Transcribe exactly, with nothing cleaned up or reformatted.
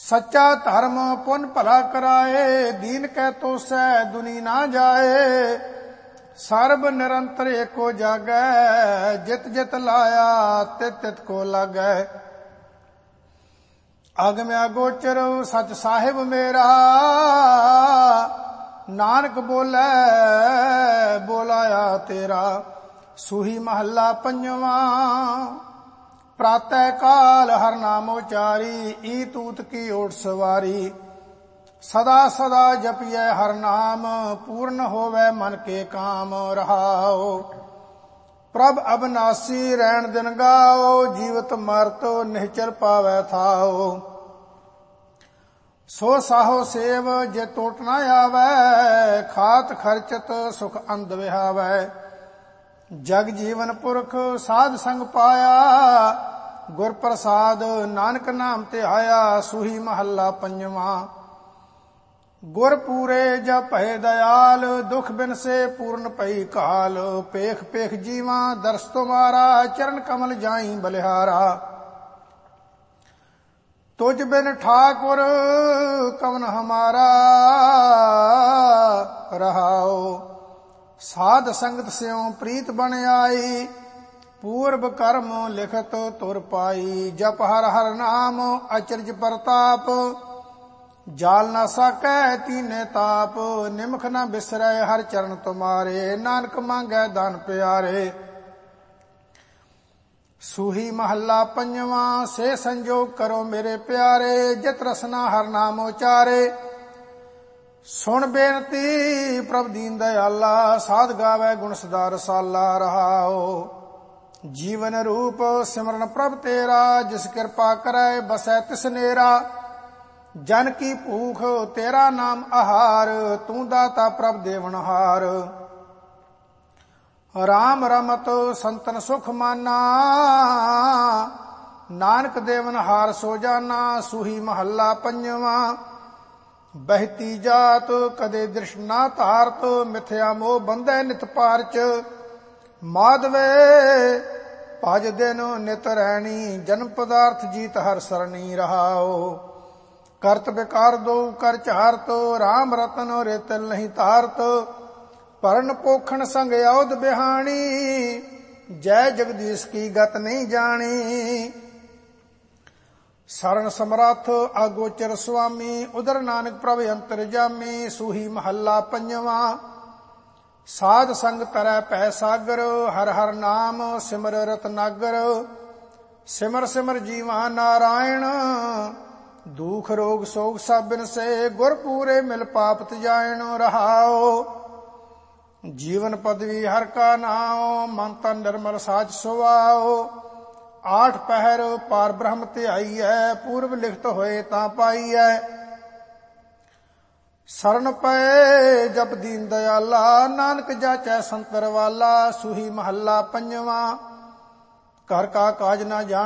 सच्चा धर्म पुन भला कराए, दीन कै तो सै दुनी ना जाए। सर्ब निरंतर एको जागै, जित जित लाया तित तित को लागै। अगम अगोचर सच साहिब मेरा, नानक बोले बोलाया तेरा। सूही महला पंजवा, प्रातः काल हर नाम उचारी, ई तूत की ओट सवारी। सदा सदा जपिए हर नाम, पूर्ण होवे मन के काम रहाओ। प्रभ अविनाशी रैन दिन गाओ, जीवत मरत निश्चल पावै थाओ। सो साहो सेव जे टोट न आवै, खात खर्चत सुख अंध विहावै। जग जीवन पुरख साध संग पाया, गुर प्रसाद नानक नाम ते आया। सूही महला पंजवा, गुर पूरे जब भय दयाल, दुख बिन से पूर्ण पई काल। पेख पेख जीवा दर्श तुम्हारा, चरण कमल जाई बलिहारा। तुझ बिन ठाकुर कवन हमारा, रहाओ। साध संगत स्यों प्रीत बन आई, पूर्व कर्म लिखत तुर पाई। जप हर हर नाम अचरज प्रताप, जाल न साकै तीने ताप। निमख न बिसरै हर चरण तुम्हारे, नानक मांगै दान प्यारे। सूही महला पंजवा, से संजोग करो मेरे प्यारे। जित रसना हर नाम उचारे, सुन बेनती प्रभ दीन दयाला। साध गावे गुण सदा रसाला, रहाओ। जीवन रूप सिमरन प्रभ तेरा, जिस कृपा करे बसै तिस नेरा। जन की भूख तेरा नाम आहार, तू दाता प्रभ देवनहार। राम रमत संतन सुख माना, नानक देवनहार सो जाना। सूही महला पंजवा, बहती जात कदे दृष्ट ना तारत। मिथ्या मोह बंधै नित पारच, माधवे भज दिन नित रैनी। जन्म पदार्थ जीत हर सरणी, रहाओ। करत विकार दो कर चारत, राम रतन रेतल नहीं तारत। भरन पोखण संग औद बिहानी, जय जगदीश की गत नहीं जानी। शरण समरथ अगोचर स्वामी, उदर नानक प्रभ अंतरजामी। सूही महला पंजवा, साध संग तरह पै सागर। हर हर नाम सिमर रतनागर। सिमर सिमर जीवा नारायण, दुख रोग सोग सब बिन से। गुर पूरे मिल पाप तजायण, रहाओ। जीवन पदवी हर का नाओ, मन तन निर्मल साच सुवाओ। आठ पहर पार ब्रह्म ते आई है, पूर्व लिखत होए ता पाई है। शरण पए जप दीन दयाला, नानक जाचै संतर वाला। सूही महला पंजवा, घर का काज ना जान